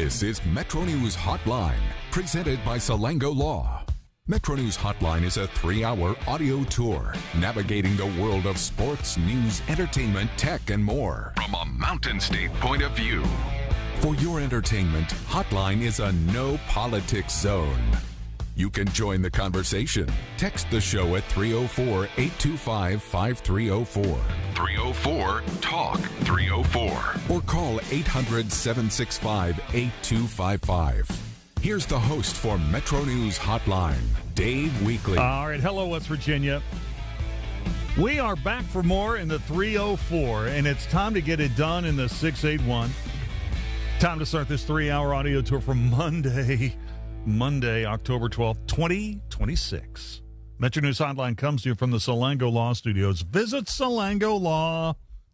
This is Metro News Hotline, presented by Salango Law. Metro News Hotline is a 3-hour audio tour navigating the world of sports, news, entertainment, tech, and more from a Mountain State point of view. For your entertainment, Hotline is a no politics zone. You can join the conversation. Text the show at 304-825-5304. 304-TALK-304. Or call 800-765-8255. Here's the host for Metro News Hotline, Dave Weekley. All right, hello, West Virginia. We are back for more in the 304, and it's time to get it done in the 681. Time to start this 3-hour audio tour for Monday, October 12th, 2026. Metro News Hotline comes to you from the Salango Law Studios. Visit salangolaw.com.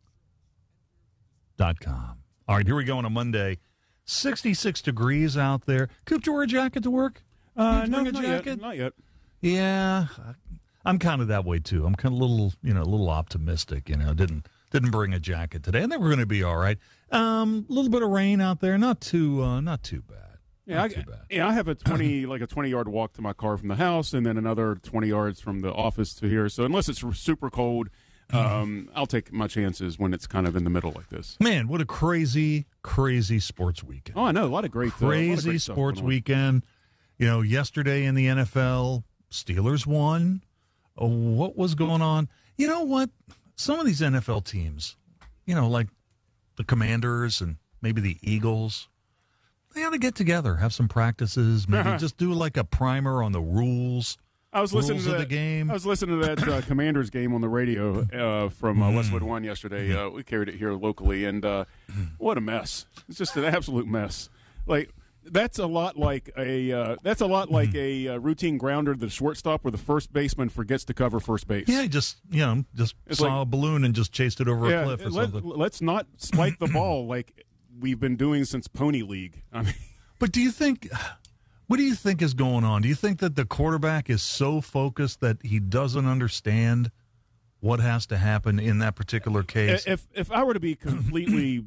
All right, here we go on a Monday. 66 degrees out there. Coop, did you wear a jacket to work? No, not yet. Yeah, I'm kind of that way too. I'm kind of a little optimistic. Didn't bring a jacket today, and then we're going to be all right. A little bit of rain out there, not too bad. Yeah, I have a 20-yard walk to my car from the house, and then another 20 yards from the office to here. So unless it's super cold, I'll take my chances when it's kind of in the middle like this. Man, what a crazy sports weekend! Oh, I know, a lot of great sports weekend. Yesterday in the NFL, Steelers won. What was going on? You know what? Some of these NFL teams, like the Commanders and maybe the Eagles, they ought to get together, have some practices, maybe just do like a primer on the rules. I was listening to the game. I was listening to that Commanders game on the radio from Westwood One yesterday. We carried it here locally, and what a mess! It's just an absolute mess. Like that's a lot like a routine grounder to the shortstop, where the first baseman forgets to cover first base. Yeah, just saw a balloon and just chased it over a cliff or something. Let's not spike the ball like we've been doing since Pony League. I mean, but what do you think is going on? Do you think that the quarterback is so focused that he doesn't understand what has to happen in that particular case? If I were to be completely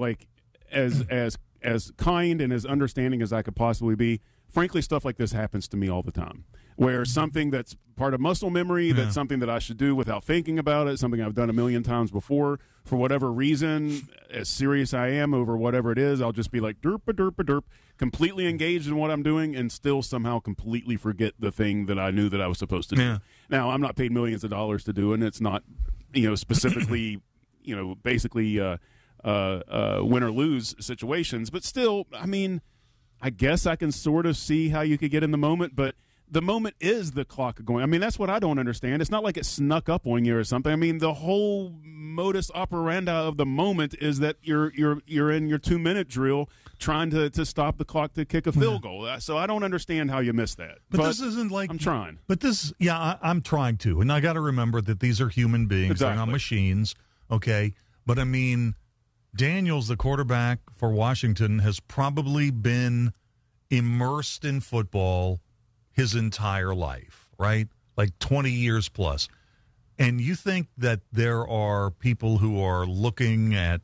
as kind and as understanding as I could possibly be, frankly, stuff like this happens to me all the time. Where something that's part of muscle memory, that's something that I should do without thinking about it, something I've done a million times before, for whatever reason, as serious I am over whatever it is, I'll just be like, derp, completely engaged in what I'm doing and still somehow completely forget the thing that I knew that I was supposed to do. Yeah. Now, I'm not paid millions of dollars to do it, and it's not, specifically, basically win or lose situations. But still, I mean, I guess I can sort of see how you could get in the moment, but the moment is the clock going. I mean, that's what I don't understand. It's not like it snuck up on you or something. I mean, the whole modus operandi of the moment is that you're in your 2-minute drill trying to stop the clock to kick a field goal. So I don't understand how you miss that. But this isn't like I'm trying. But this, I'm trying to, and I got to remember that these are human beings. Exactly. They're not machines. Okay, but I mean, Daniels, the quarterback for Washington, has probably been immersed in football his entire life, right? Like 20 years plus. And you think that there are people who are looking at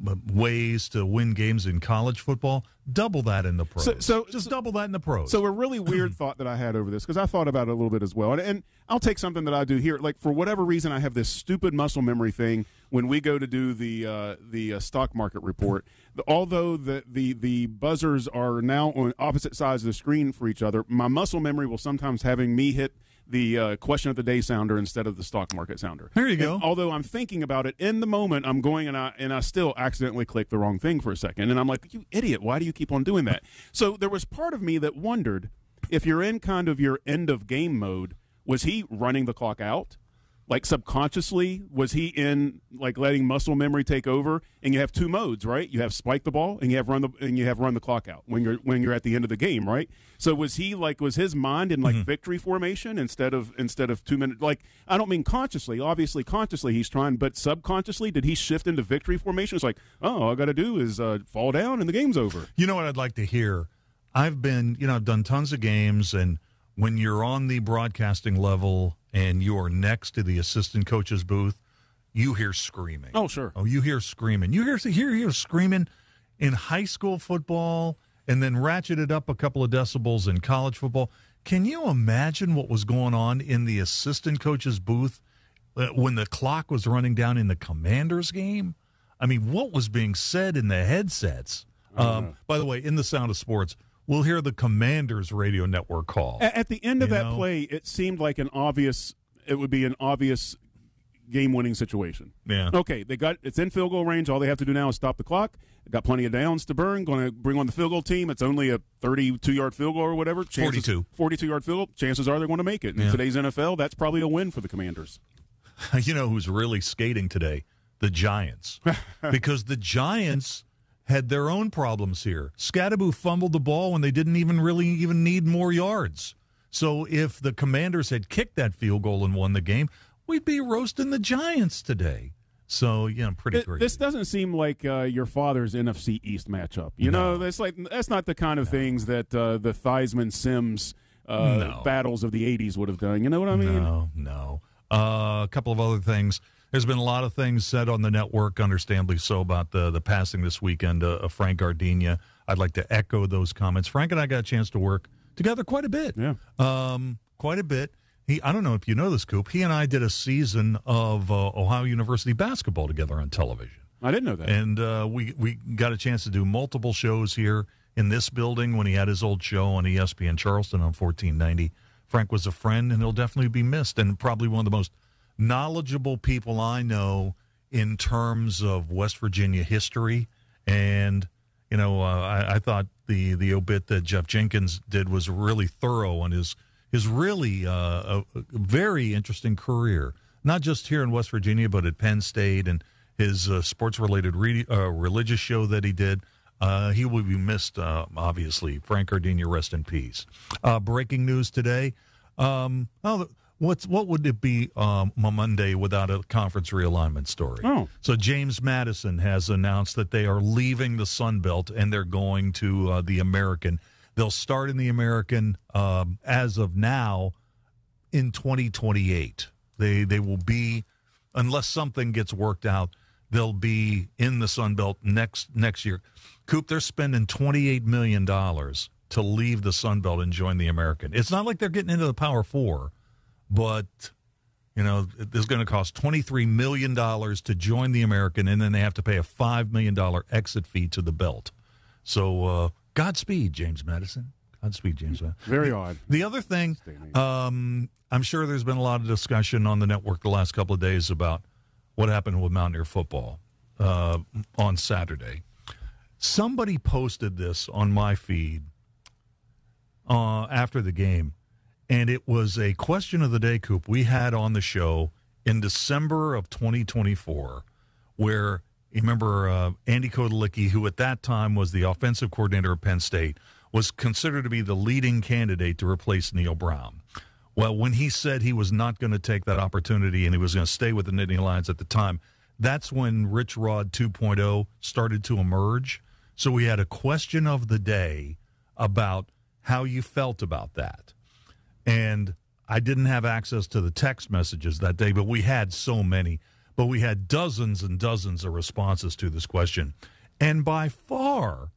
ways to win games in college football? Double that in the pros. So double that in the pros. So a really weird thought that I had over this, because I thought about it a little bit as well. And I'll take something that I do here. Like, for whatever reason, I have this stupid muscle memory thing when we go to do the stock market report. Although the buzzers are now on opposite sides of the screen for each other, my muscle memory will sometimes having me hit the question of the day sounder instead of the stock market sounder. There you go. And although I'm thinking about it in the moment, I'm going and I still accidentally click the wrong thing for a second. And I'm like, you idiot, why do you keep on doing that? So there was part of me that wondered, if you're in kind of your end of game mode, was he running the clock out? Like, subconsciously, was he in, like, letting muscle memory take over? And you have two modes, right? You have spike the ball and you have run the clock out when you're at the end of the game, right? So was his mind in, like, victory formation instead of 2 minutes? Like, I don't mean consciously. Obviously, consciously he's trying, but subconsciously, did he shift into victory formation? It's like, oh, all I got to do is fall down and the game's over. You know what I'd like to hear? I've done tons of games, and when you're on the broadcasting level and you are next to the assistant coach's booth, you hear screaming. Oh, sure. Oh, you hear screaming. You hear screaming in high school football and then ratcheted up a couple of decibels in college football. Can you imagine what was going on in the assistant coach's booth when the clock was running down in the Commanders game? I mean, what was being said in the headsets? By the way, in the Sound of Sports, we'll hear the Commanders radio network call. At the end of that play, it seemed like it would be an obvious game-winning situation. Yeah. Okay, it's in field goal range. All they have to do now is stop the clock. They've got plenty of downs to burn. Going to bring on the field goal team. It's only a 32-yard field goal or whatever. 42-yard field goal. Chances are they're going to make it. In today's NFL, that's probably a win for the Commanders. You know who's really skating today? The Giants. Because the Giants had their own problems here. Scatterbo fumbled the ball when they didn't even need more yards. So if the Commanders had kicked that field goal and won the game, we'd be roasting the Giants today. So, pretty crazy. This doesn't seem like your father's NFC East matchup. You know, that's not the kind of things that the Theismann Sims battles of the 80s would have done. You know what I mean? No. A couple of other things. There's been a lot of things said on the network, understandably so, about the passing this weekend of Frank Gardenia. I'd like to echo those comments. Frank and I got a chance to work together quite a bit. Yeah. Quite a bit. I don't know if you know this, Coop. He and I did a season of Ohio University basketball together on television. I didn't know that. And we got a chance to do multiple shows here in this building when he had his old show on ESPN Charleston on 1490. Frank was a friend, and he'll definitely be missed, and probably one of the most knowledgeable people I know in terms of West Virginia history. And, I thought the obit that Jeff Jenkins did was really thorough on his really a very interesting career, not just here in West Virginia, but at Penn State and his sports-related religious show that he did. He will be missed, obviously. Frank Gardenia, rest in peace. Breaking news today. What would it be Monday without a conference realignment story? Oh. So James Madison has announced that they are leaving the Sun Belt and they're going to the American. They'll start in the American as of now in 2028. They will be, unless something gets worked out, they'll be in the Sun Belt next year. Coop, they're spending $28 million to leave the Sun Belt and join the American. It's not like they're getting into the Power Four, but it's going to cost $23 million to join the American, and then they have to pay a $5 million exit fee to the belt. So Godspeed, James Madison. Godspeed, James Madison. Very odd. The other thing, I'm sure there's been a lot of discussion on the network the last couple of days about what happened with Mountaineer football on Saturday. Somebody posted this on my feed after the game, and it was a question of the day, Coop, we had on the show in December of 2024, where you remember Andy Kodalicki, who at that time was the offensive coordinator of Penn State, was considered to be the leading candidate to replace Neil Brown. Well, when he said he was not going to take that opportunity and he was going to stay with the Nittany Lions at the time, that's when Rich Rod 2.0 started to emerge. So we had a question of the day about how you felt about that. And I didn't have access to the text messages that day, but we had so many. But we had dozens and dozens of responses to this question. And by far,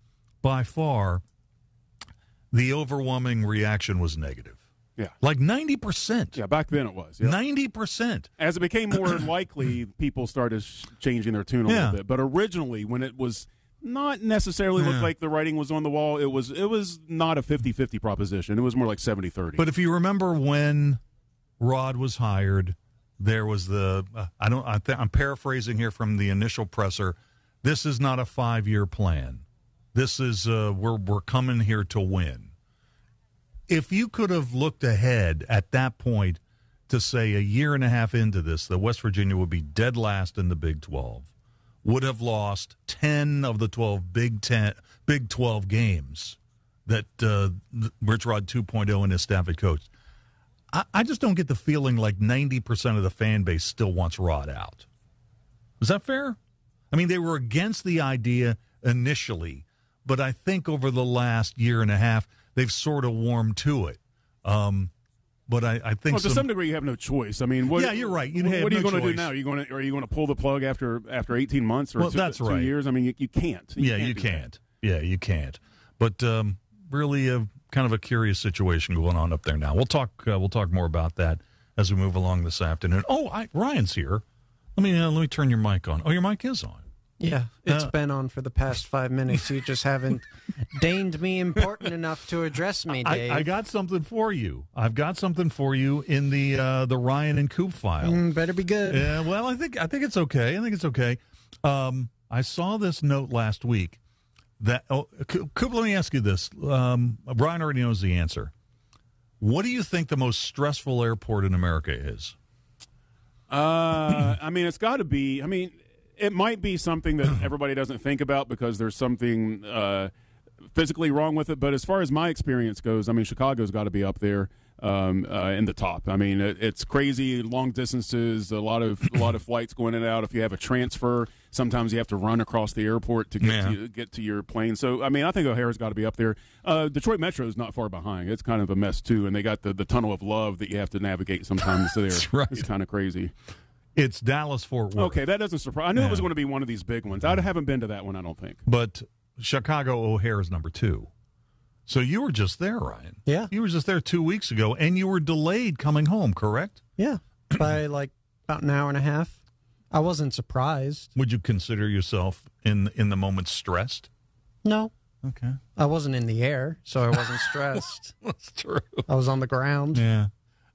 the overwhelming reaction was negative. Yeah. Like 90%. Yeah, back then it was. Yeah. 90%. As it became more likely, people started changing their tune a little bit. But originally, when it was not necessarily looked like the writing was on the wall, it was not a 50-50 proposition. It was more like 70-30. But if you remember when Rod was hired, there was I'm paraphrasing here from the initial presser, this is not a 5-year plan. This is we're coming here to win. If you could have looked ahead at that point to say a year and a half into this, that West Virginia would be dead last in the Big 12, would have lost 10 of the 12 Big 12 games that Rich Rod 2.0 and his staff had coached. I just don't get the feeling like 90% of the fan base still wants Rod out. Is that fair? I mean, they were against the idea initially, but I think over the last year and a half, they've sort of warmed to it. But I think to some degree you have no choice. I mean, you're right. What are you going to do now? Are you going to pull the plug after 18 months or 2 years? I mean, you can't. You can't. Yeah, you can't. But really a kind of a curious situation going on up there now. We'll talk more about that as we move along this afternoon. Oh, Ryan's here. Let me turn your mic on. Oh, your mic is on. Yeah, it's been on for the past 5 minutes. You just haven't deigned me important enough to address me, Dave. I got something for you. I've got something for you in the Ryan and Coop file. Better be good. Yeah, well, I think it's okay. I think it's okay. I saw this note last week that Coop, let me ask you this. Brian already knows the answer. What do you think the most stressful airport in America is? I mean, it's got to be. I mean, it might be something that everybody doesn't think about because there's something physically wrong with it. But as far as my experience goes, I mean, Chicago's got to be up there in the top. I mean, it's crazy, long distances, a lot of flights going in and out. If you have a transfer, sometimes you have to run across the airport to get to your plane. So, I mean, I think O'Hare's got to be up there. Detroit Metro is not far behind. It's kind of a mess too, and they got the tunnel of love that you have to navigate sometimes there. That's right. It's kind of crazy. It's Dallas-Fort Worth. Okay, that doesn't surprise. I knew it was going to be one of these big ones. I haven't been to that one, I don't think. But Chicago O'Hare is number 2. So you were just there, Ryan. Yeah. You were just there 2 weeks ago, and you were delayed coming home, correct? Yeah, by like about an hour and a half. I wasn't surprised. Would you consider yourself in the moment stressed? No. Okay. I wasn't in the air, so I wasn't stressed. That's true. I was on the ground. Yeah.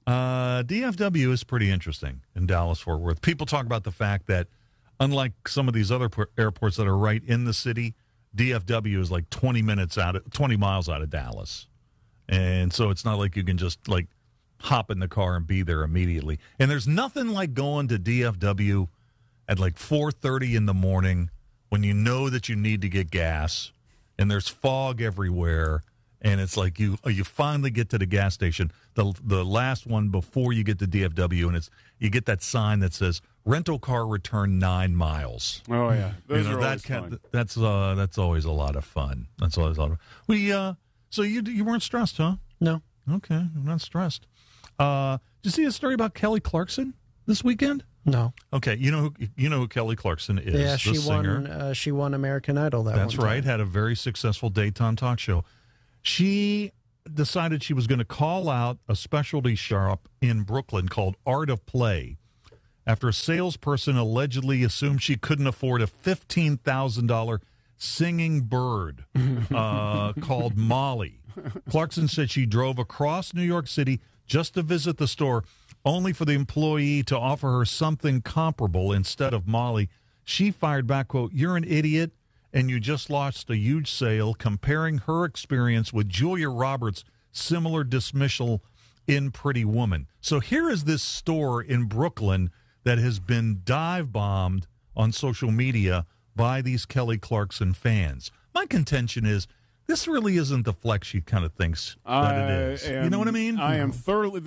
DFW is pretty interesting in Dallas-Fort Worth. People talk about the fact that unlike some of these other airports that are right in the city, DFW is like 20 miles out of Dallas. And so it's not like you can just like hop in the car and be there immediately. And there's nothing like going to DFW at like 4:30 in the morning when you know that you need to get gas and there's fog everywhere. And it's like you finally get to the gas station, the last one before you get to DFW, and you get that sign that says rental car return 9 miles. Oh yeah, those are always fun. fun. That's always a lot of fun. That's always a lot of fun. So you weren't stressed, huh? No. Okay, I'm not stressed. Did you see a story about Kelly Clarkson this weekend? No. Okay, you know who Kelly Clarkson is? Yeah, the singer. She won American Idol. That's right. Had a very successful daytime talk show. She decided she was going to call out a specialty shop in Brooklyn called Art of Play after a salesperson allegedly assumed she couldn't afford a $15,000 singing bird called Molly. Clarkson said she drove across New York City just to visit the store, only for the employee to offer her something comparable instead of Molly. She fired back, quote, "You're an idiot, and you just lost a huge sale," comparing her experience with Julia Roberts' similar dismissal in Pretty Woman. So here is this store in Brooklyn that has been dive-bombed on social media by these Kelly Clarkson fans. My contention is this really isn't the flex she kind of thinks that it is. You know what I mean? I am thoroughly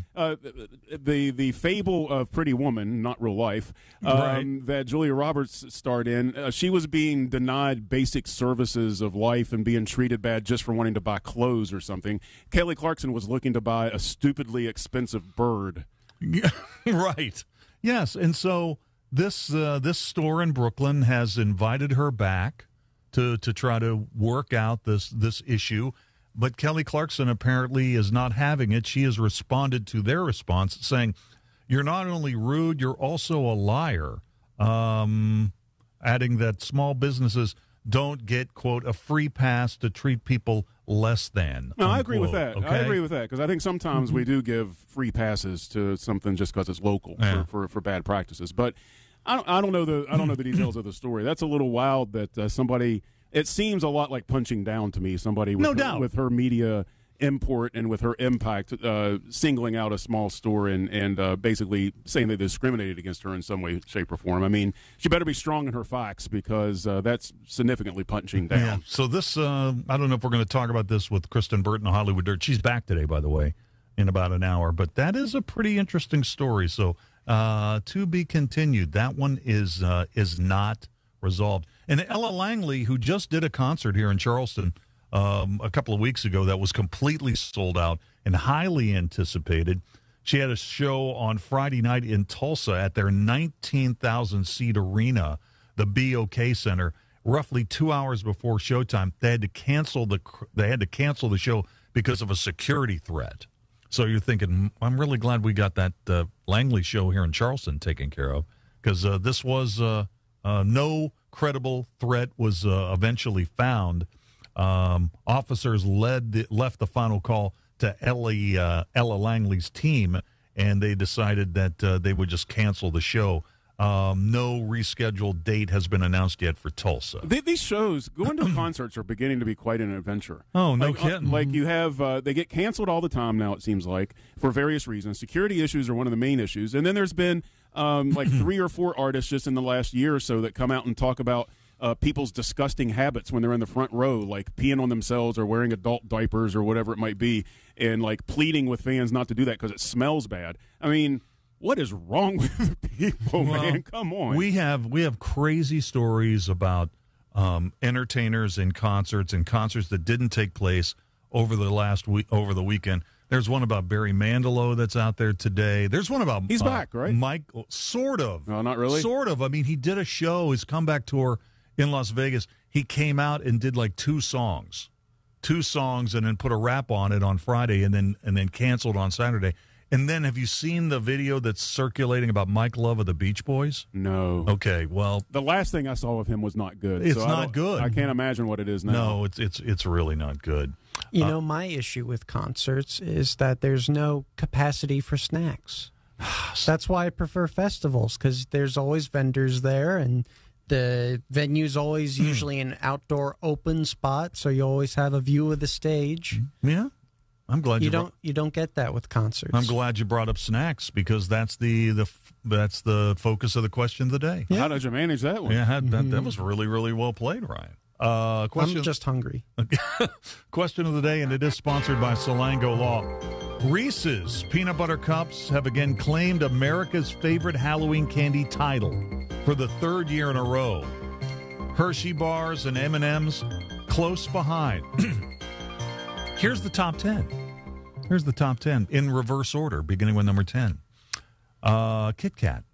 the fable of Pretty Woman, not real life, that Julia Roberts starred in. She was being denied basic services of life and being treated bad just for wanting to buy clothes or something. Kelly Clarkson was looking to buy a stupidly expensive bird. Right. Yes, and so this store in Brooklyn has invited her back to try to work out this issue, but Kelly Clarkson apparently is not having it. She has responded to their response saying, "You're not only rude, you're also a liar," adding that small businesses don't get, quote, a free pass to treat people less than. No, unquote. I agree with that. Okay? I agree with that because I think sometimes we do give free passes to something just because it's local for bad practices. But I don't know the details of the story. That's a little wild that somebody. It seems a lot like punching down to me. Somebody with her media import and with her impact, singling out a small store and basically saying they discriminated against her in some way, shape, or form. I mean, she better be strong in her facts because that's significantly punching down. Yeah. So this, I don't know if we're going to talk about this with Kristen Burton of Hollywood Dirt. She's back today, by the way, in about an hour. But that is a pretty interesting story. So to be continued. That one is not resolved. And Ella Langley, who just did a concert here in Charleston a couple of weeks ago that was completely sold out and highly anticipated. She had a show on Friday night in Tulsa at their 19,000-seat arena, the BOK Center, roughly 2 hours before showtime, they had to cancel the show because of a security threat. So you're thinking, I'm really glad we got that Langley show here in Charleston taken care of, because this was no credible threat was eventually found. Officers left the final call to Ella Langley's team, and they decided that they would just cancel the show. No rescheduled date has been announced yet for Tulsa. These shows, going to concerts, are beginning to be quite an adventure. Oh, no kidding. Like you have, they get canceled all the time now, it seems like, for various reasons. Security issues are one of the main issues. And then there's been like 3 or 4 artists just in the last year or so that come out and talk about people's disgusting habits when they're in the front row, like peeing on themselves or wearing adult diapers or whatever it might be, and like pleading with fans not to do that because it smells bad. I mean, what is wrong with people, man? Come on. We have crazy stories about entertainers and concerts that didn't take place over the weekend. There's one about Barry Manilow that's out there today. There's one about he's back, right? Mike, sort of. No, not really. Sort of. I mean, he did a show, his comeback tour in Las Vegas. He came out and did like 2 songs, and then put a rap on it on Friday, and then canceled on Saturday. And then, have you seen the video that's circulating about Mike Love of the Beach Boys? No. Okay, well, the last thing I saw of him was not good. It's not good. I can't imagine what it is now. No, it's really not good. You know, my issue with concerts is that there's no capacity for snacks. That's why I prefer festivals, because there's always vendors there, and the venue's always usually an outdoor open spot, so you always have a view of the stage. Yeah. I'm glad you don't get that with concerts. I'm glad you brought up snacks, because that's the focus of the question of the day. Yeah. How did you manage that one? Yeah, that was really, really well played, Ryan. I'm just hungry. Question of the day, and it is sponsored by Solango Law. Reese's Peanut Butter Cups have again claimed America's favorite Halloween candy title for the 3rd year in a row. Hershey bars and M&Ms close behind. Here's the top 10. Here's the top 10 in reverse order, beginning with number 10. Kit Kat,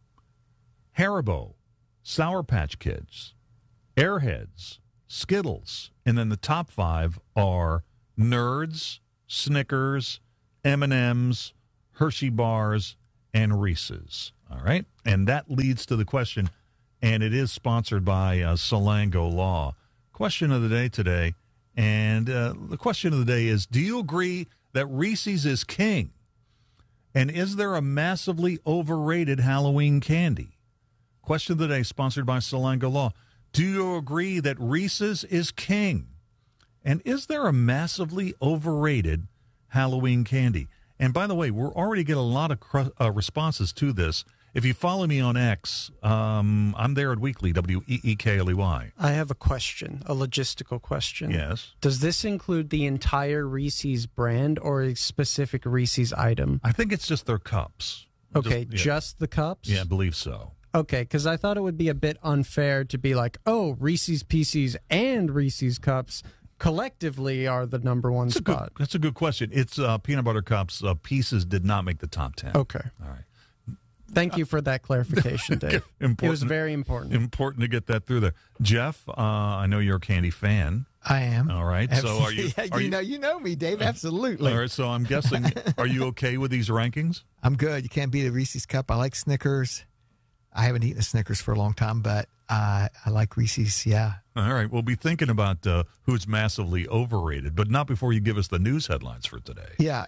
Haribo, Sour Patch Kids, Airheads, Skittles, and then the top 5 are Nerds, Snickers, M&Ms, Hershey bars, and Reese's. All right? And that leads to the question, and it is sponsored by Solango Law. Question of the day today. And the question of the day is, do you agree that Reese's is king? And is there a massively overrated Halloween candy? Question of the day, sponsored by Solango Law. Do you agree that Reese's is king? And is there a massively overrated Halloween candy? And by the way, we're already getting a lot of responses to this. If you follow me on X, I'm there at Weekly, WEEKLEY. I have a question, a logistical question. Yes. Does this include the entire Reese's brand or a specific Reese's item? I think it's just their cups. Okay, just the cups? Yeah, I believe so. Okay, because I thought it would be a bit unfair to be like, oh, Reese's Pieces and Reese's Cups collectively are the number one spot. That's a good question. It's Peanut Butter Cups. Pieces did not make the top 10. Okay. All right. Thank you for that clarification, Dave. It was very important. Important to get that through there. Jeff, I know you're a candy fan. I am. All right. So are you? You know me, Dave. Absolutely. All right. So I'm guessing, are you okay with these rankings? I'm good. You can't beat a Reese's Cup. I like Snickers. I haven't eaten a Snickers for a long time, but I like Reese's. Yeah. All right. We'll be thinking about who's massively overrated, but not before you give us the news headlines for today. Yeah.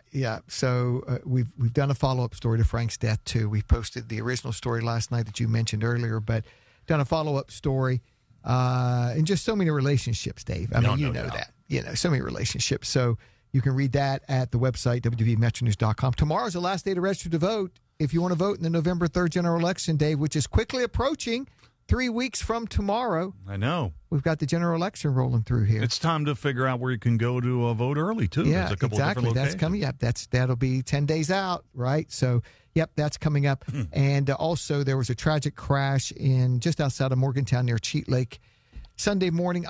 So we've done a follow-up story to Frank's death, too. We posted the original story last night that you mentioned earlier, but done a follow-up story and just so many relationships, Dave. I mean, you know that. You know, so many relationships. So you can read that at the website, www.metronews.com. Tomorrow's the last day to register to vote if you want to vote in the November 3rd general election, Dave, which is quickly approaching. 3 weeks from tomorrow. I know. We've got the general election rolling through here. It's time to figure out where you can go to vote early, too. Yeah, There's a couple exactly. Of That's coming up. That'll be 10 days out, right? So, yep, that's coming up. And also, there was a tragic crash in just outside of Morgantown near Cheat Lake. Sunday morning,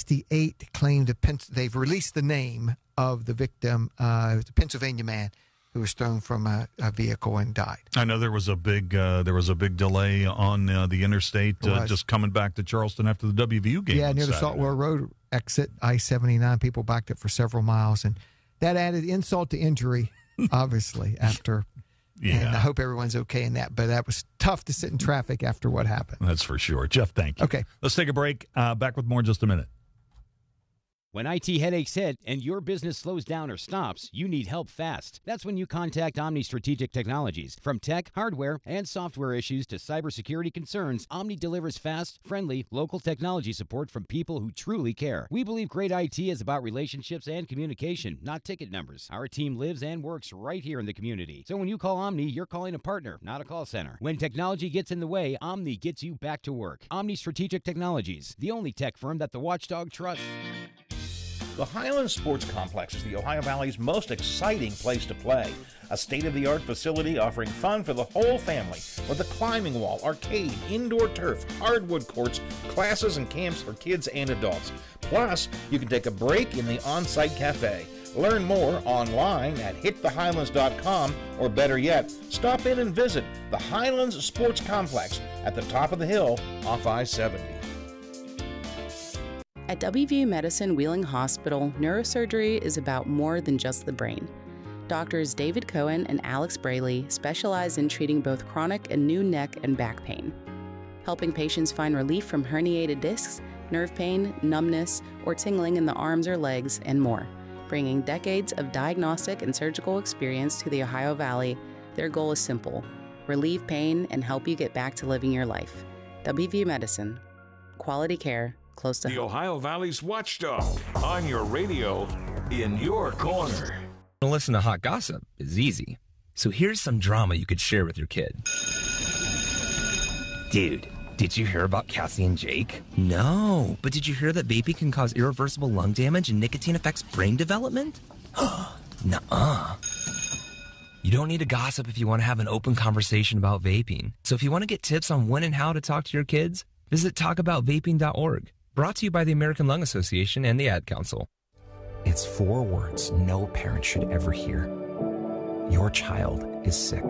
I-68 claimed they've released the name of the victim. It was a Pennsylvania man who was thrown from a vehicle and died. I know there was a big delay on the interstate just coming back to Charleston after the WVU game. Yeah, near the Saltwell Road exit, I-79, people backed up for several miles, and that added insult to injury, obviously, after. Yeah. And I hope everyone's okay in that, but that was tough to sit in traffic after what happened. That's for sure. Jeff, thank you. Okay. Let's take a break. Back with more in just a minute. When IT headaches hit and your business slows down or stops, you need help fast. That's when you contact Omni Strategic Technologies. From tech, hardware, and software issues to cybersecurity concerns, Omni delivers fast, friendly, local technology support from people who truly care. We believe great IT is about relationships and communication, not ticket numbers. Our team lives and works right here in the community. So when you call Omni, you're calling a partner, not a call center. When technology gets in the way, Omni gets you back to work. Omni Strategic Technologies, the only tech firm that the watchdog trusts. The Highlands Sports Complex is the Ohio Valley's most exciting place to play. A state-of-the-art facility offering fun for the whole family with a climbing wall, arcade, indoor turf, hardwood courts, classes and camps for kids and adults. Plus, you can take a break in the on-site cafe. Learn more online at hitthehighlands.com, or better yet, stop in and visit the Highlands Sports Complex at the top of the hill off I-70. At WVU Medicine Wheeling Hospital, neurosurgery is about more than just the brain. Doctors David Cohen and Alex Braley specialize in treating both chronic and new neck and back pain, helping patients find relief from herniated discs, nerve pain, numbness, or tingling in the arms or legs, and more. Bringing decades of diagnostic and surgical experience to the Ohio Valley, their goal is simple: relieve pain and help you get back to living your life. WVU Medicine. Quality care. Close to the Ohio Valley's watchdog, on your radio, in your corner. To listen to hot gossip is easy. So here's some drama you could share with your kid. Dude, did you hear about Cassie and Jake? No, but did you hear that vaping can cause irreversible lung damage and nicotine affects brain development? Nuh-uh. You don't need to gossip if you want to have an open conversation about vaping. So if you want to get tips on when and how to talk to your kids, visit talkaboutvaping.org. Brought to you by the American Lung Association and the Ad Council. It's 4 words no parent should ever hear. Your child is sick.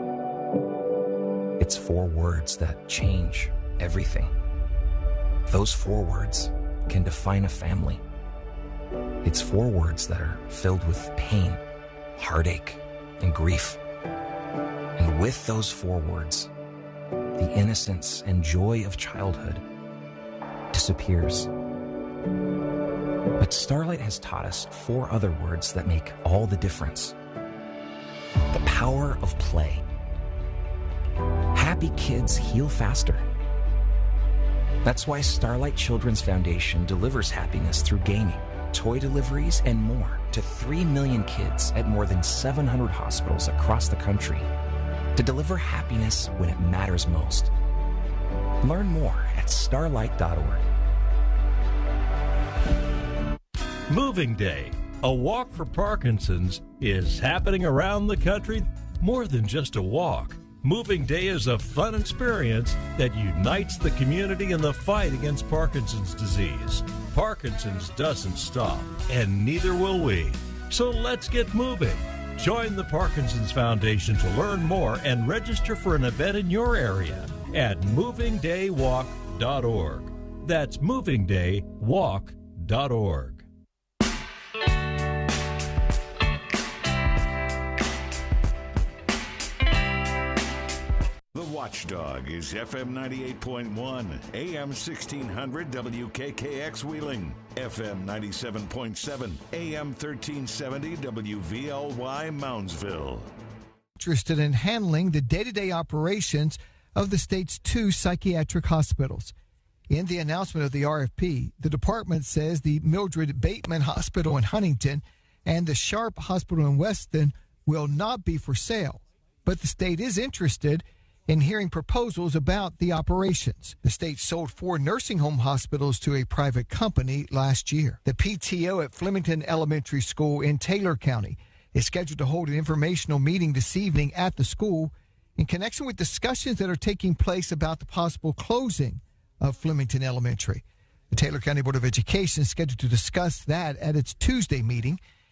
It's 4 words that change everything. Those 4 words can define a family. It's 4 words that are filled with pain, heartache, and grief. And with those 4 words, the innocence and joy of childhood disappears. But Starlight has taught us 4 other words that make all the difference. The power of play. Happy kids heal faster. That's why Starlight Children's Foundation delivers happiness through gaming, toy deliveries, and more to 3 million kids at more than 700 hospitals across the country to deliver happiness when it matters most. Learn more at starlight.org. Moving Day, a walk for Parkinson's, is happening around the country. More than just a walk. Moving Day is a fun experience that unites the community in the fight against Parkinson's disease. Parkinson's doesn't stop, and neither will we. So let's get moving. Join the Parkinson's Foundation to learn more and register for an event in your area at movingdaywalk.org. That's movingdaywalk.org. The Watchdog is FM 98.1, AM 1600 WKKX Wheeling, FM 97.7, AM 1370 WVLY Moundsville. Interested in handling the day-to-day operations of the state's 2 psychiatric hospitals. In the announcement of the RFP, the department says the Mildred Bateman Hospital in Huntington and the Sharp Hospital in Weston will not be for sale, but the state is interested in hearing proposals about the operations. The state sold 4 nursing home hospitals to a private company last year. The PTO at Flemington Elementary School in Taylor County is scheduled to hold an informational meeting this evening at the school in connection with discussions that are taking place about the possible closing of Flemington Elementary. The Taylor County Board of Education is scheduled to discuss that at its Tuesday meeting.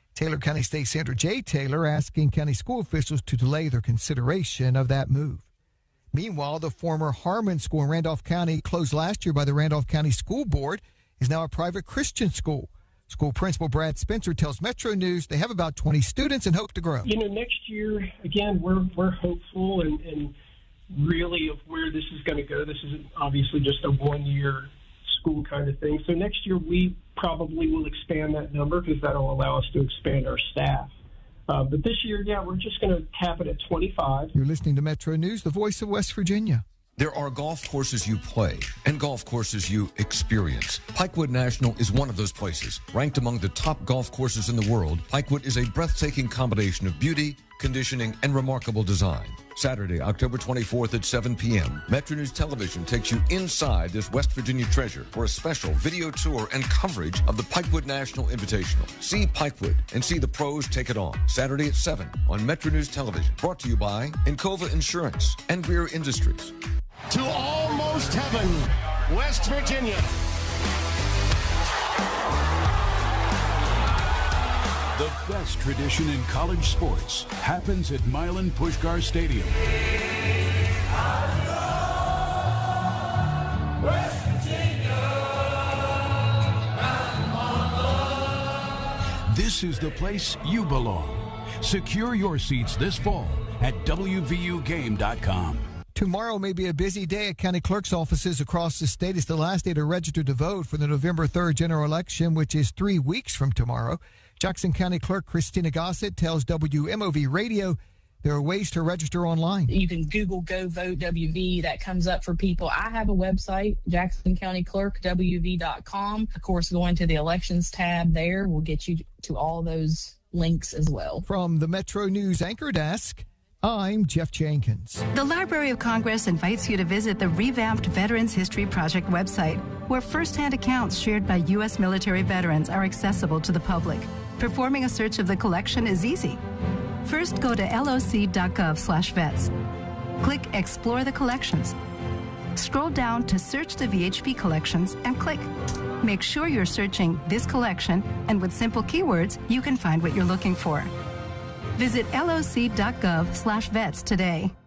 Taylor County State Senator Jay Taylor asking county school officials to delay their consideration of that move. Meanwhile, the former Harmon School in Randolph County, closed last year by the Randolph County School Board, is now a private Christian school. School principal Brad Spencer tells Metro News they have about 20 students and hope to grow. Next year, again, we're hopeful and really of where this is going to go. This isn't obviously just a one-year school kind of thing. So next year we probably will expand that number because that'll allow us to expand our staff. But this year, we're just going to cap it at 25. You're listening to Metro News, the voice of West Virginia. There are golf courses you play and golf courses you experience. Pikewood National is one of those places. Ranked among the top golf courses in the world, Pikewood is a breathtaking combination of beauty, conditioning, and remarkable design. Saturday, October 24th at 7 p.m., Metro News Television takes you inside this West Virginia treasure for a special video tour and coverage of the Pikewood National Invitational. See Pikewood and see the pros take it on. Saturday at 7 on Metro News Television. Brought to you by Encova Insurance and Greer Industries. To almost heaven, West Virginia. The best tradition in college sports happens at Milan Puskar Stadium. West Virginia. This is the place you belong. Secure your seats this fall at WVUGame.com. Tomorrow may be a busy day at county clerk's offices across the state. It's the last day to register to vote for the November 3rd general election, which is 3 weeks from tomorrow. Jackson County Clerk Christina Gossett tells WMOV Radio there are ways to register online. You can Google Go Vote WV. That comes up for people. I have a website, Jackson County Clerk, WV.com. Of course, going to the elections tab there will get you to all those links as well. From the Metro News Anchor Desk, I'm Jeff Jenkins. The Library of Congress invites you to visit the revamped Veterans History Project website, where firsthand accounts shared by U.S. military veterans are accessible to the public. Performing a search of the collection is easy. First, go to loc.gov/vets. Click Explore the Collections. Scroll down to Search the VHP Collections and click. Make sure you're searching this collection, and with simple keywords, you can find what you're looking for. Visit loc.gov/vets today.